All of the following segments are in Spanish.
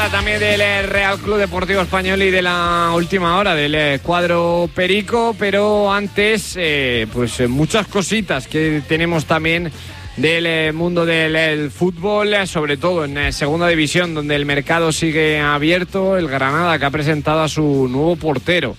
hora también del Real Club Deportivo Español y de la última hora del cuadro Perico, pero antes pues muchas cositas que tenemos también del mundo del fútbol, sobre todo en segunda división, donde el mercado sigue abierto. El Granada, que ha presentado a su nuevo portero,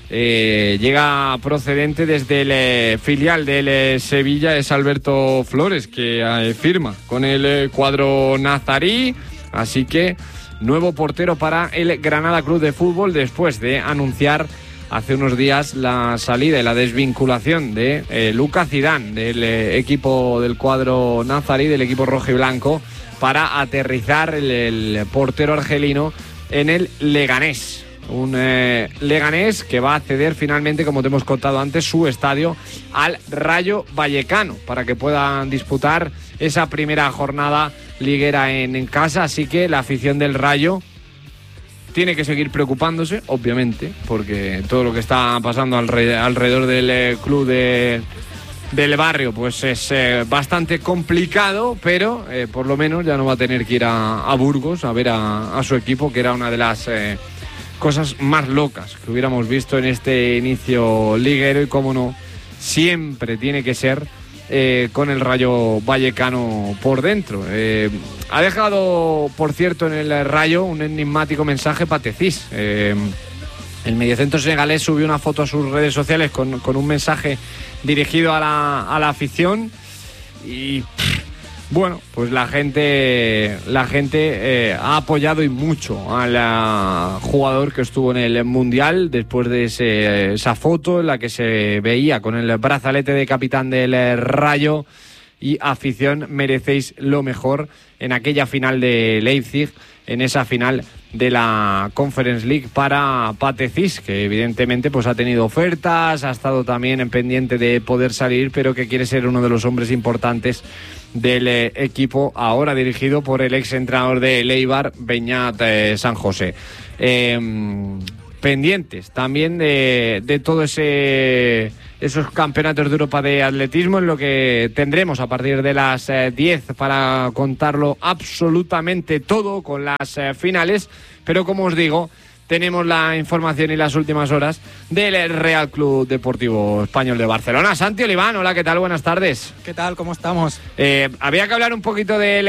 llega procedente desde el filial del Sevilla, es Alberto Flores, que firma con el cuadro nazarí. Así que nuevo portero para el Granada Club de Fútbol, después de anunciar hace unos días la salida y la desvinculación de Lucas Zidane del equipo del cuadro nazarí, del equipo rojo y blanco, para aterrizar el portero argelino en el Leganés. Un Leganés que va a ceder finalmente, como te hemos contado antes, su estadio al Rayo Vallecano para que puedan disputar esa primera jornada liguera en casa. Así que la afición del Rayo tiene que seguir preocupándose, obviamente, porque todo lo que está pasando alrededor del club del barrio pues es bastante complicado, pero por lo menos ya no va a tener que ir a Burgos a ver a su equipo, que era una de las cosas más locas que hubiéramos visto en este inicio liguero. Y cómo no, siempre tiene que ser con el Rayo Vallecano por dentro. Ha dejado, por cierto, en el Rayo un enigmático mensaje Pathé Ciss. El mediocentro senegalés subió una foto a sus redes sociales con un mensaje dirigido a la afición. Y bueno, pues la gente ha apoyado y mucho al jugador que estuvo en el Mundial, después de esa foto en la que se veía con el brazalete de capitán del Rayo. Y afición, merecéis lo mejor en aquella final de Leipzig, en esa final de la Conference League para Pathé Ciss, que evidentemente pues ha tenido ofertas, ha estado también en pendiente de poder salir, pero que quiere ser uno de los hombres importantes del equipo, ahora dirigido por el ex entrenador de Eibar, Beñat San José. Pendientes también de todo esos campeonatos de Europa de atletismo, en lo que tendremos a partir de las 10 para contarlo absolutamente todo con las finales. Pero como os digo, tenemos la información y las últimas horas del Real Club Deportivo Español de Barcelona. Santi Oliván, hola, ¿qué tal? Buenas tardes. ¿Qué tal? ¿Cómo estamos? Había que hablar un poquito del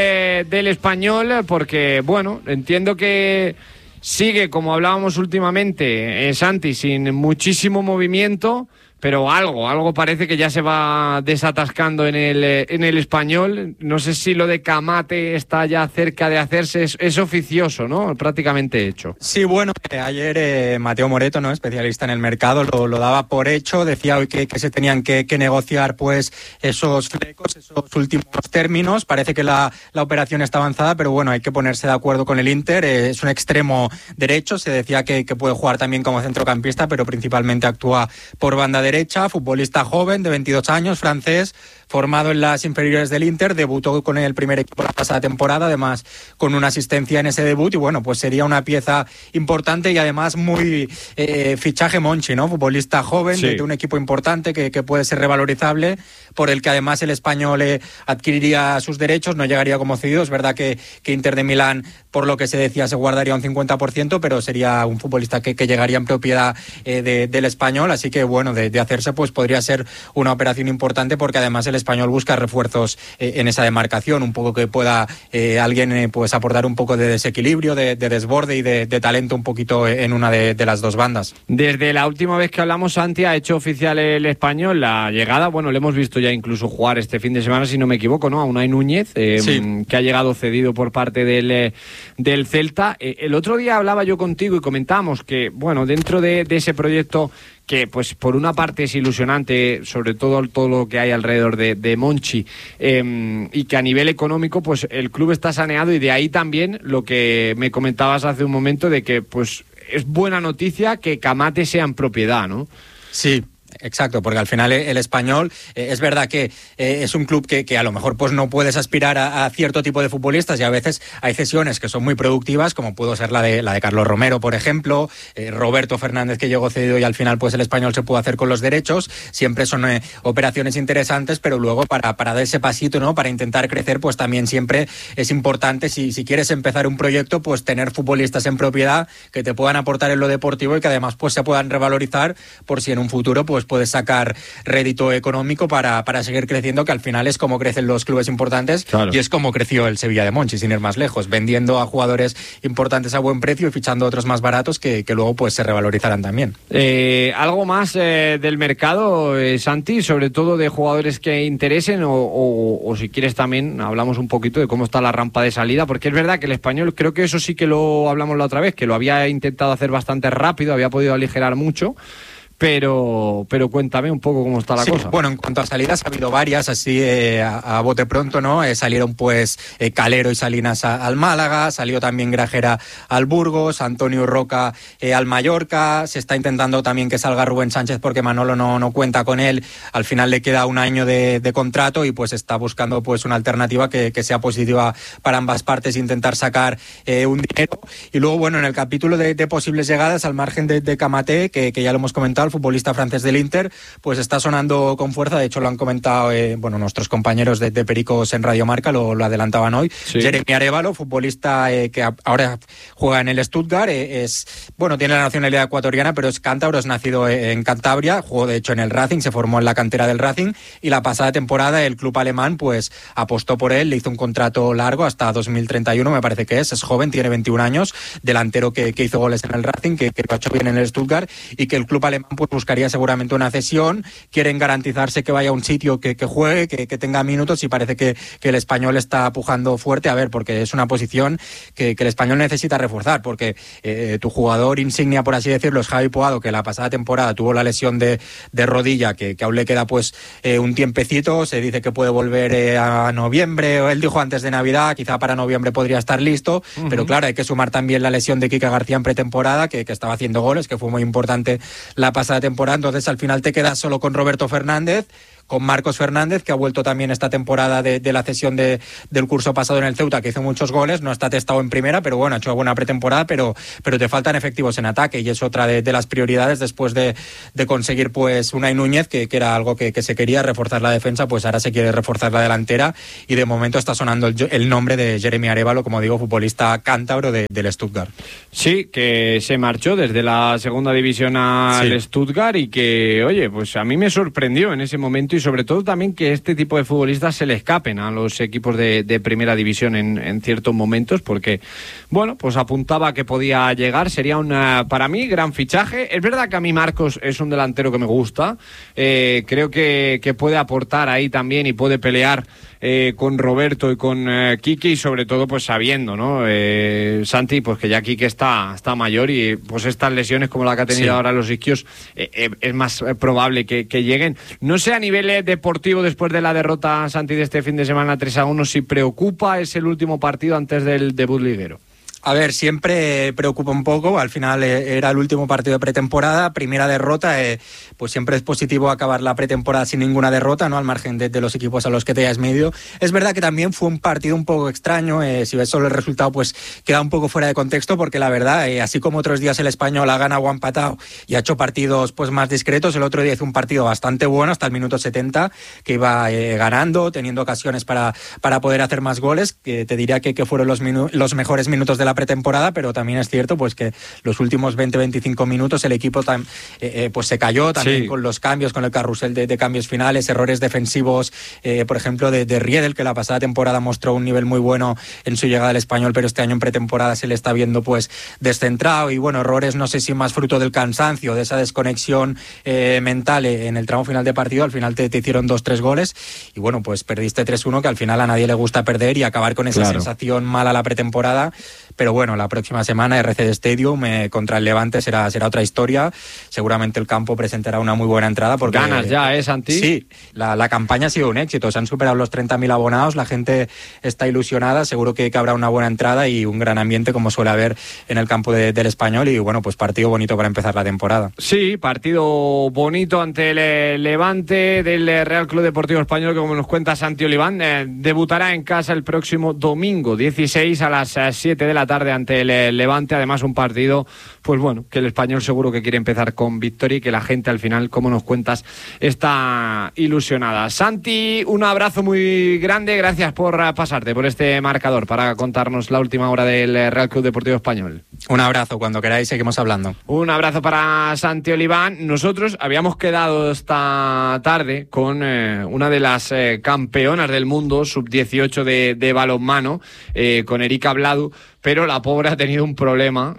Español, porque, bueno, entiendo que sigue, como hablábamos últimamente, Santi, sin muchísimo movimiento, pero algo parece que ya se va desatascando en el Español. No sé si lo de Camate está ya cerca de hacerse, es oficioso, ¿no? Prácticamente hecho. Sí, bueno, ayer Mateo Moreto, ¿no?, especialista en el mercado, lo daba por hecho. Decía hoy que se tenían que negociar pues esos flecos, esos últimos términos. Parece que la operación está avanzada, pero bueno, hay que ponerse de acuerdo con el Inter. Es un extremo derecho, se decía que puede jugar también como centrocampista, pero principalmente actúa por banda derecha. Futbolista joven de 22 años, francés, formado en las inferiores del Inter, debutó con el primer equipo la pasada temporada, además con una asistencia en ese debut, y bueno, pues sería una pieza importante y además muy fichaje Monchi, ¿no? Futbolista joven, sí, de un equipo importante que puede ser revalorizable, por el que además el Español adquiriría sus derechos, no llegaría como cedido. Es verdad que Inter de Milán, por lo que se decía, se guardaría un 50%, pero sería un futbolista que llegaría en propiedad del Español, así que bueno, de hacerse pues podría ser una operación importante, porque además el Español busca refuerzos en esa demarcación, un poco que pueda alguien pues aportar un poco de desequilibrio, de desborde y de talento un poquito en una de las dos bandas. Desde la última vez que hablamos, Santi, ha hecho oficial el Español la llegada, bueno, le hemos visto ya incluso jugar este fin de semana, si no me equivoco, ¿no?, a Unai Núñez, sí, que ha llegado cedido por parte del Celta. El otro día hablaba yo contigo y comentábamos que, bueno, dentro de ese proyecto, que pues por una parte es ilusionante, sobre todo lo que hay alrededor de Monchi, y que a nivel económico pues el club está saneado, y de ahí también lo que me comentabas hace un momento de que pues es buena noticia que Camate sea en propiedad, ¿no? Sí. Exacto, porque al final el Español es verdad que es un club que a lo mejor pues no puedes aspirar a cierto tipo de futbolistas, y a veces hay cesiones que son muy productivas, como pudo ser la de Carlos Romero, por ejemplo, Roberto Fernández, que llegó cedido y al final pues el Español se pudo hacer con los derechos. Siempre son operaciones interesantes, pero luego para dar ese pasito, ¿no?, para intentar crecer, pues también siempre es importante, si quieres empezar un proyecto, pues tener futbolistas en propiedad que te puedan aportar en lo deportivo y que además pues se puedan revalorizar por si en un futuro pues puedes sacar rédito económico para seguir creciendo, que al final es como crecen los clubes importantes. Claro. Y es como creció el Sevilla de Monchi, sin ir más lejos, vendiendo a jugadores importantes a buen precio y fichando a otros más baratos que luego pues se revalorizarán también. ¿Algo más del mercado, Santi, sobre todo de jugadores que interesen o si quieres también hablamos un poquito de cómo está la rampa de salida? Porque es verdad que el Español, creo que eso sí que lo hablamos la otra vez, que lo había intentado hacer bastante rápido, había podido aligerar mucho. Pero cuéntame un poco cómo está la cosa. Bueno, en cuanto a salidas ha habido varias, así a bote pronto, ¿no? Salieron pues Calero y Salinas al Málaga, salió también Grajera al Burgos, Antonio Roca al Mallorca, se está intentando también que salga Rubén Sánchez porque Manolo no cuenta con él, al final le queda un año de contrato y pues está buscando pues una alternativa que sea positiva para ambas partes, intentar sacar un dinero. Y luego, bueno, en el capítulo de posibles llegadas, al margen de Kamaté, que ya lo hemos comentado, el futbolista francés del Inter, pues está sonando con fuerza. De hecho lo han comentado nuestros compañeros de Pericos en Radio Marca, lo adelantaban hoy. Sí. Jeremy Arévalo, futbolista que ahora juega en el Stuttgart, tiene la nacionalidad ecuatoriana, pero es cántabro, es nacido en Cantabria, jugó de hecho en el Racing, se formó en la cantera del Racing, y la pasada temporada el club alemán pues apostó por él, le hizo un contrato largo hasta 2031, me parece que es joven, tiene 21 años, delantero que hizo goles en el Racing, que lo ha hecho bien en el Stuttgart, y que el club alemán pues buscaría seguramente una cesión. Quieren garantizarse que vaya a un sitio que juegue, que tenga minutos, y parece que el Español está pujando fuerte, a ver, porque es una posición que el Español necesita reforzar, porque tu jugador insignia, por así decirlo, es Javi Puado, que la pasada temporada tuvo la lesión de rodilla, que aún le queda pues un tiempecito, se dice que puede volver a noviembre, él dijo antes de Navidad, quizá para noviembre podría estar listo, pero claro, hay que sumar también la lesión de Kike García en pretemporada, que estaba haciendo goles, que fue muy importante la pasada temporada. Entonces al final te quedas solo con Roberto Fernández, con Marcos Fernández, que ha vuelto también esta temporada de la cesión del curso pasado en el Ceuta, que hizo muchos goles, no está testado en primera, pero bueno, ha hecho buena pretemporada, pero te faltan efectivos en ataque, y es otra de las prioridades después de conseguir pues Unai Núñez, que era algo que se quería, reforzar la defensa, pues ahora se quiere reforzar la delantera, y de momento está sonando el nombre de Jeremy Arévalo, como digo, futbolista cántabro del Stuttgart. Sí, que se marchó desde la segunda división al Stuttgart, y que, oye, pues a mí me sorprendió en ese momento, y sobre todo también que este tipo de futbolistas se le escapen a los equipos de primera división en ciertos momentos, porque, bueno, pues apuntaba que podía llegar, sería para mí, gran fichaje. Es verdad que a mí Marcos es un delantero que me gusta, creo que puede aportar ahí también y puede pelear con Roberto y con Quique, y sobre todo pues sabiendo, ¿no? Santi, pues que ya Quique está mayor, y pues estas lesiones como la que ha tenido ahora los isquios es más probable que lleguen. No sé a nivel deportivo, después de la derrota, Santi, de este fin de semana 3-1, si preocupa, es el último partido antes del debut liguero. A ver, siempre preocupa un poco, al final era el último partido de pretemporada, primera derrota, pues siempre es positivo acabar la pretemporada sin ninguna derrota, ¿no? Al margen de los equipos a los que te hayas medido. Es verdad que también fue un partido un poco extraño, si ves solo el resultado pues queda un poco fuera de contexto, porque la verdad, así como otros días el Español ha ganado o ha empatado y ha hecho partidos pues más discretos, el otro día hizo un partido bastante bueno hasta el minuto 70, que iba ganando, teniendo ocasiones para poder hacer más goles, que te diría que fueron los mejores minutos de la pretemporada, pero también es cierto pues que los últimos 20-25 minutos el equipo pues se cayó también con los cambios, con el carrusel de cambios finales, errores defensivos, por ejemplo de Riedel, que la pasada temporada mostró un nivel muy bueno en su llegada al Español, pero este año en pretemporada se le está viendo pues descentrado, y bueno, errores no sé si más fruto del cansancio, de esa desconexión mental en el tramo final de partido. Al final te hicieron 2-3 goles y bueno, pues perdiste 3-1, que al final a nadie le gusta perder, y acabar con esa sensación mala la pretemporada pero bueno, la próxima semana RCD Stadium contra el Levante será otra historia. Seguramente el campo presentará una muy buena entrada. Porque ganas ya, Santi. Sí, la campaña ha sido un éxito, se han superado los 30.000 abonados, la gente está ilusionada, seguro que habrá una buena entrada y un gran ambiente como suele haber en el campo del Español, y bueno, pues partido bonito para empezar la temporada. Sí, partido bonito ante el Levante del Real Club Deportivo Español, que como nos cuenta Santi Oliván, debutará en casa el próximo domingo 16 a las 7 de la tarde ante el Levante. Además, un partido, pues bueno, que el Español seguro que quiere empezar con victoria y que la gente al final, como nos cuentas, está ilusionada. Santi, un abrazo muy grande, gracias por pasarte por este marcador para contarnos la última hora del Real Club Deportivo Español. Un abrazo, cuando queráis seguimos hablando. Un abrazo para Santi Oliván. Nosotros habíamos quedado esta tarde con una de las campeonas del mundo sub-18 de balonmano, con Erika Bladu, pero la pobre ha tenido un problema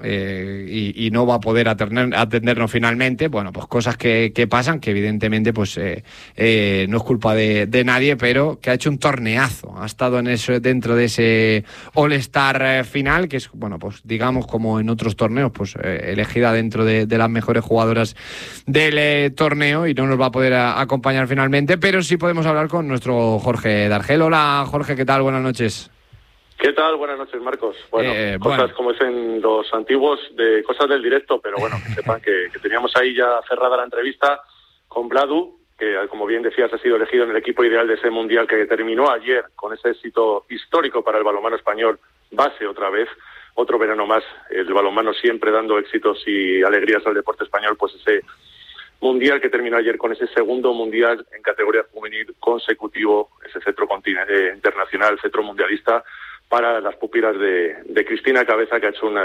y no va a poder atendernos finalmente. Bueno, pues cosas que pasan, que evidentemente pues no es culpa de nadie, pero que ha hecho un torneazo. Ha estado dentro de ese All-Star final, que es, bueno, pues digamos como en otros torneos, pues elegida dentro de las mejores jugadoras del torneo, y no nos va a poder acompañar finalmente, pero sí podemos hablar con nuestro Jorge Dargel. Hola Jorge, ¿qué tal? Buenas noches. ¿Qué tal? Buenas noches, Marcos. Bueno, cosas como dicen los antiguos, de cosas del directo, pero bueno, que sepan que teníamos ahí ya cerrada la entrevista con Bladu, que como bien decías ha sido elegido en el equipo ideal de ese mundial que terminó ayer con ese éxito histórico para el balonmano español, base otra vez, otro verano más, el balonmano siempre dando éxitos y alegrías al deporte español, pues ese mundial que terminó ayer con ese segundo mundial en categoría juvenil consecutivo, ese cetro internacional, cetro mundialista, para las pupilas de Cristina Cabeza, que ha hecho un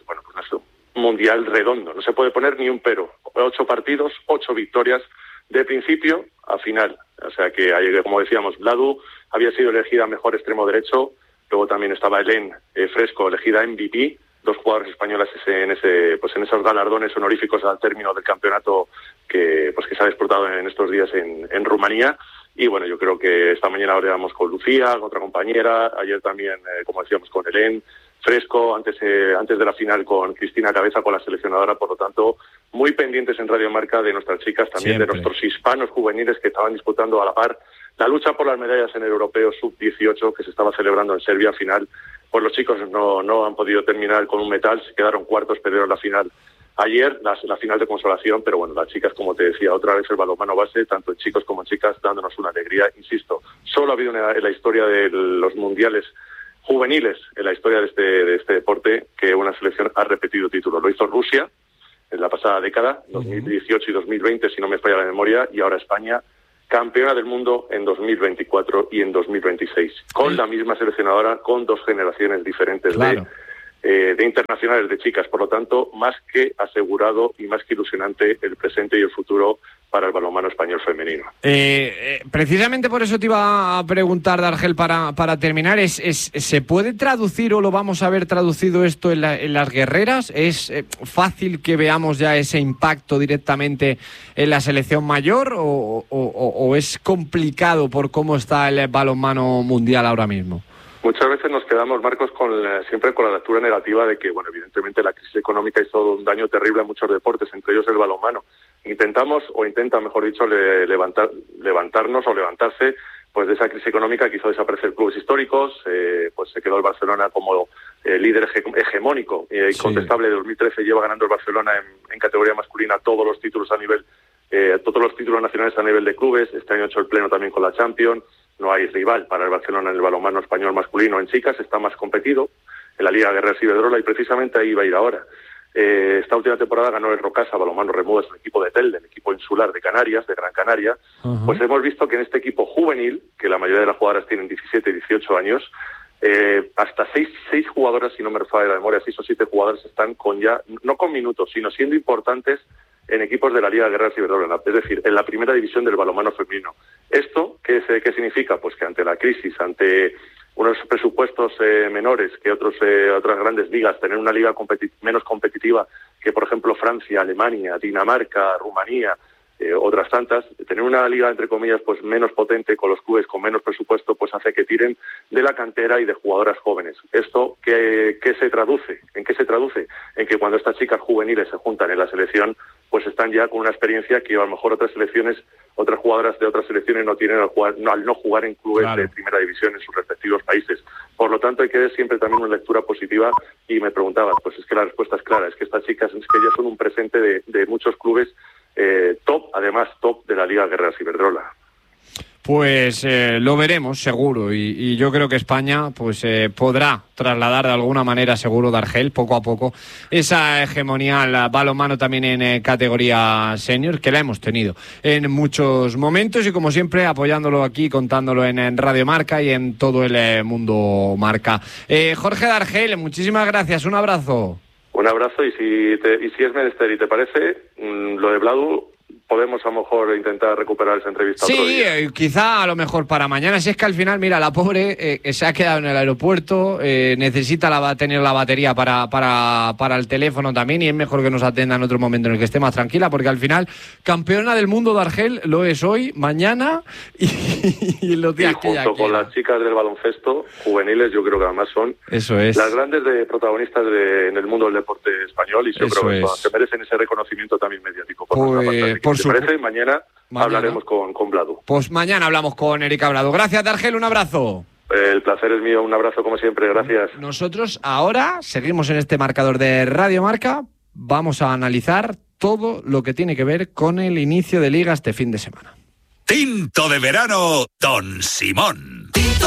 mundial redondo. No se puede poner ni un pero. 8 partidos, 8 victorias, de principio a final. O sea que, como decíamos, Bladu había sido elegida mejor extremo derecho, luego también estaba Helen Fresco, elegida MVP, 2 jugadoras españolas en esos galardones honoríficos al término del campeonato que se ha disputado en estos días en Rumanía. Y bueno, yo creo que esta mañana hablábamos con Lucía, con otra compañera, ayer también, como decíamos, con Helen Fresco, antes de la final con Cristina Cabeza, con la seleccionadora. Por lo tanto, muy pendientes en Radio Marca de nuestras chicas, también siempre, de nuestros hispanos juveniles que estaban disputando a la par la lucha por las medallas en el Europeo Sub-18 que se estaba celebrando en Serbia. Al final, pues los chicos no han podido terminar con un metal, se quedaron cuartos, perdieron la final ayer, la final de consolación, pero bueno, las chicas, como te decía, otra vez el balonmano base, tanto en chicos como en chicas, dándonos una alegría. Insisto, solo ha habido en la historia de los mundiales juveniles, en la historia de este deporte, que una selección ha repetido títulos. Lo hizo Rusia en la pasada década, 2018 y 2020, si no me falla la memoria, y ahora España, campeona del mundo en 2024 y en 2026, con la misma seleccionadora, con 2 generaciones diferentes de internacionales de chicas. Por lo tanto, más que asegurado y más que ilusionante el presente y el futuro para el balonmano español femenino. Precisamente por eso te iba a preguntar, Dargel, para terminar, ¿se puede traducir o lo vamos a ver traducido esto en las guerreras? ¿Es fácil que veamos ya ese impacto directamente en la selección mayor o es complicado por cómo está el balonmano mundial ahora mismo? Muchas veces nos quedamos, Marcos, siempre con la lectura negativa de que, bueno, evidentemente la crisis económica hizo un daño terrible a muchos deportes, entre ellos el balonmano. Intenta, mejor dicho, levantarnos o levantarse pues de esa crisis económica que hizo desaparecer clubes históricos. Pues se quedó el Barcelona como líder hegemónico e incontestable. De 2013 lleva ganando el Barcelona en categoría masculina todos los títulos nacionales a nivel de clubes. Este año ha hecho el pleno también con la Champions. No hay rival para el Barcelona en el balonmano español masculino. En chicas está más competido en la Liga Guerreras Iberdrola, y precisamente ahí va a ir ahora. Esta última temporada ganó el Rocasa Balonmano Remudas, el equipo de Telde, el equipo insular de Canarias, de Gran Canaria. Pues hemos visto que en este equipo juvenil, que la mayoría de las jugadoras tienen 17 y 18 años, hasta seis jugadoras, si no me falla la memoria, 6 o 7 jugadoras están no con minutos, sino siendo importantes en equipos de la Liga Guerreras Iberdrola, es decir, en la primera división del balonmano femenino. ¿Esto qué significa? Pues que ante la crisis, ante unos presupuestos menores que otras grandes ligas, tener una liga menos competitiva que, por ejemplo, Francia, Alemania, Dinamarca, Rumanía, otras tantas, tener una liga, entre comillas, pues menos potente, con los clubes con menos presupuesto, pues hace que tiren de la cantera y de jugadoras jóvenes. ¿Esto qué se traduce? ¿En qué se traduce? En que cuando estas chicas juveniles se juntan en la selección, pues están ya con una experiencia que a lo mejor otras jugadoras de otras selecciones no tienen al no jugar en clubes de primera división en sus respectivos países. Por lo tanto, hay que ver siempre también una lectura positiva. Y me preguntabas, pues es que la respuesta es clara, es que estas chicas es que ya son un presente de muchos clubes top de la Liga Guerreras Iberdrola. Pues lo veremos seguro y yo creo que España pues podrá trasladar de alguna manera seguro de Argel poco a poco esa hegemonía al balonmano también en categoría senior, que la hemos tenido en muchos momentos y como siempre apoyándolo aquí, contándolo en Radio Marca y en todo el mundo Marca. Jorge de Argel, muchísimas gracias, un abrazo. Un abrazo y si es menester y te parece, lo de Bladu, podemos a lo mejor intentar recuperar esa entrevista otro día. Sí, quizá a lo mejor para mañana, si es que al final, mira, la pobre se ha quedado en el aeropuerto, necesita tener la batería para el teléfono también y es mejor que nos atienda en otro momento en el que esté más tranquila, porque al final, campeona del mundo de Argel lo es hoy, mañana y los días que ya junto con las chicas del baloncesto juveniles, yo creo que además son las grandes protagonistas en el mundo del deporte español y yo creo que se merecen ese reconocimiento también mediático. ¿Te parece? Mañana hablaremos con Bladu. Pues mañana hablamos con Erika Bladu. Gracias, Dargel, un abrazo. El placer es mío, un abrazo como siempre, gracias. Nosotros ahora seguimos en este marcador de Radio Marca. Vamos a analizar todo lo que tiene que ver con el inicio de Liga este fin de semana. Tinto de verano, Don Simón.